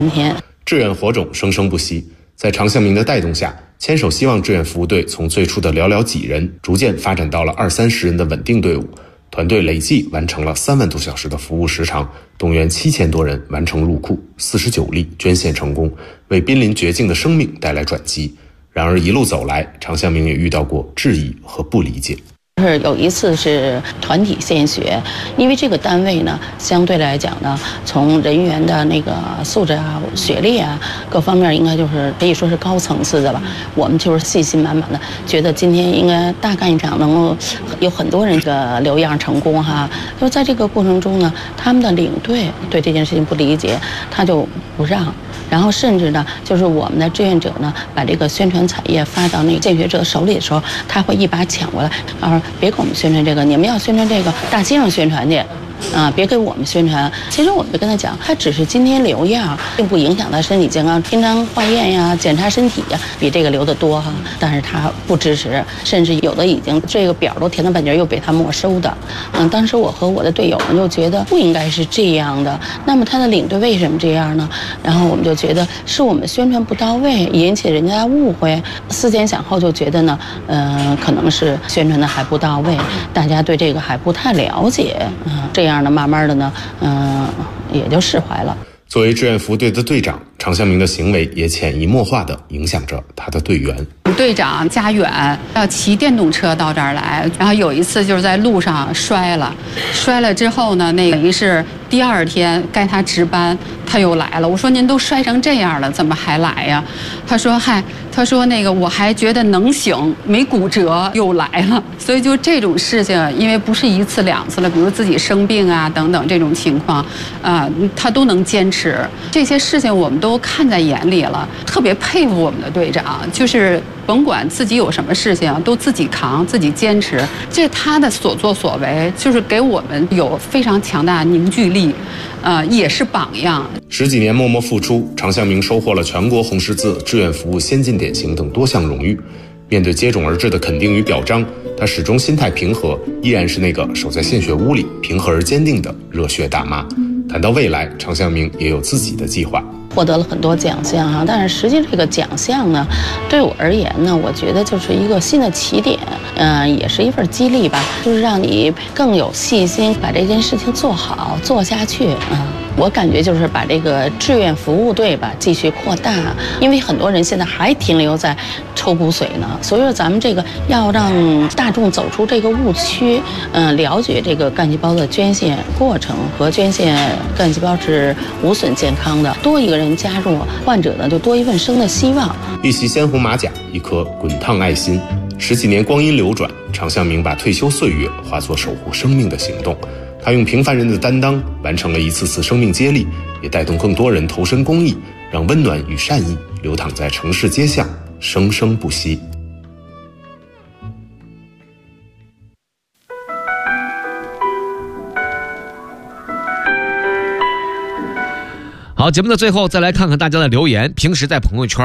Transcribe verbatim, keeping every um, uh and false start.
今天志愿火种生生不息，在常向明的带动下，牵手希望志愿服务队从最初的寥寥几人，逐渐发展到了二三十人的稳定队伍。团队累计完成了三万多小时的服务时长，动员七千多人完成入库，四十九例捐献成功，为濒临绝境的生命带来转机。然而一路走来，常向明也遇到过质疑和不理解。 是有一次是团体献血，因为这个单位呢，相对来讲呢，从人员的那个素质啊、学历啊各方面，应该就是可以说是高层次的了。我们就是信心满满的，觉得今天应该大干一场，能够有很多人的留样成功哈。就在这个过程中呢，他们的领队对这件事情不理解，他就不让。然后甚至呢，就是我们的志愿者呢，把这个宣传彩页发到那个献血者手里的时候，他会一把抢过来，他说别给我们宣传这个，你们要宣传这个大街上宣传去。啊，别给我们宣传。其实我们就跟他讲，他只是今天留样，并不影响他身体健康。平常化验呀、检查身体呀，比这个留得多哈。但是他不支持，甚至有的已经这个表都填到半截，又被他没收的。嗯，当时我和我的队友们就觉得不应该是这样的。那么他的领队为什么这样呢？然后我们就觉得是我们宣传不到位，引起人家误会。思前想后就觉得呢，呃，可能是宣传的还不到位，大家对这个还不太了解。嗯，这样。这样呢，慢慢的呢，嗯、呃，也就释怀了。 作为志愿服务队的队长，常向明的行为也潜移默化地影响着他的队员。 队长家远，要骑电动车到这儿来，然后有一次就是在路上摔了，摔了之后呢，那等于是第二天该他值班，他又来了。我说您都摔成这样了，怎么还来呀？他说嗨，他说那个我还觉得能行，没骨折又来了。所以就这种事情，因为不是一次两次了，比如自己生病啊等等这种情况，啊、呃，他都能坚持。这些事情我们都看在眼里了，特别佩服我们的队长，就是甭管自己有什么事情，都自己扛，自己坚持。这他的所作所为，就是给我们有非常强大的凝聚力，呃，也是榜样。 十几年默默付出，常向明收获了全国红十字志愿服务先进典型等多项荣誉。面对接踵而至的肯定与表彰，他始终心态平和，依然是那个守在献血屋里平和而坚定的热血大妈。谈到未来，常向明也有自己的计划。 获得了很多奖项哈，但是实际这个奖项呢，对我而言呢，我觉得就是一个新的起点，嗯、呃，也是一份激励吧，就是让你更有信心把这件事情做好做下去啊。嗯，我感觉就是把这个志愿服务队吧继续扩大，因为很多人现在还停留在抽骨髓呢，所以说咱们这个要让大众走出这个误区，嗯、呃，了解这个干细胞的捐献过程和捐献干细胞是无损健康的，多一个人加入，患者呢就多一份生的希望。 一袭鲜红马甲，一颗滚烫爱心，十几年光阴流转，常向明把退休岁月化作守护生命的行动。他用平凡人的担当完成了一次次生命接力，也带动更多人投身公益，让温暖与善意流淌在城市街巷，生生不息。 好，节目的最后再来看看大家的留言。平时在朋友圈